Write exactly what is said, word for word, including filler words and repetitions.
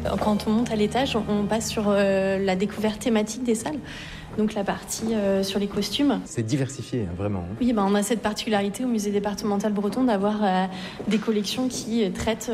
Quand on monte à l'étage, on passe sur euh, la découverte thématique des salles. Donc la partie euh, sur les costumes. C'est diversifié, hein, vraiment. Oui, ben, on a cette particularité au musée départemental breton d'avoir euh, des collections qui traitent